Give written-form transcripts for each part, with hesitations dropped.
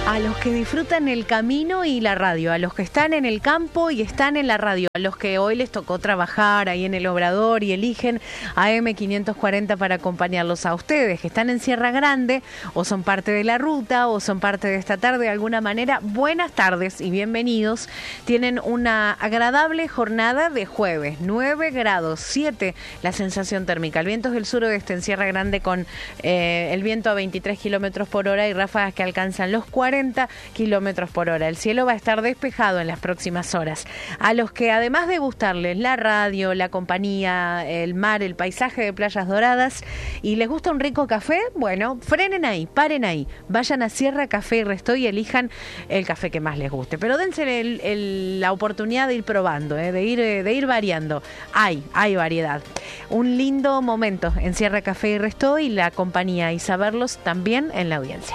A los que disfrutan el camino y la radio, a los que están en el campo y están en la radio, a los que hoy les tocó trabajar ahí en el Obrador y eligen AM540 para acompañarlos, a ustedes que están en Sierra Grande o son parte de la ruta o son parte de esta tarde de alguna manera, buenas tardes y bienvenidos. Tienen una agradable jornada de jueves, 9 grados 7 la sensación térmica. El viento es del suroeste en Sierra Grande con el viento a 23 kilómetros por hora y ráfagas que alcanzan los 40 kilómetros por hora. El cielo va a estar despejado en las próximas horas. A los que además de gustarles la radio, la compañía, el mar, el paisaje de Playas Doradas y les gusta un rico café, bueno, frenen ahí, paren ahí, vayan a Sierra Café y Restó y elijan el café que más les guste. Pero dense la oportunidad de ir probando, de ir variando. Hay variedad. Un lindo momento en Sierra Café y Restó y la compañía y saberlos también en la audiencia.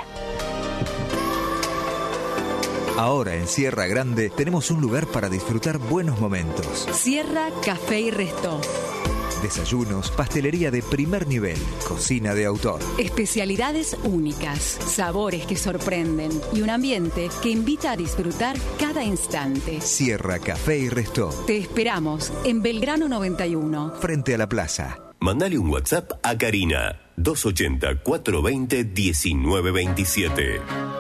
Ahora en Sierra Grande tenemos un lugar para disfrutar buenos momentos. Sierra Café y Restó. Desayunos, pastelería de primer nivel, cocina de autor. Especialidades únicas, sabores que sorprenden y un ambiente que invita a disfrutar cada instante. Sierra Café y Restó. Te esperamos en Belgrano 91. Frente a la plaza. Mandale un WhatsApp a Karina, 280-420-1927.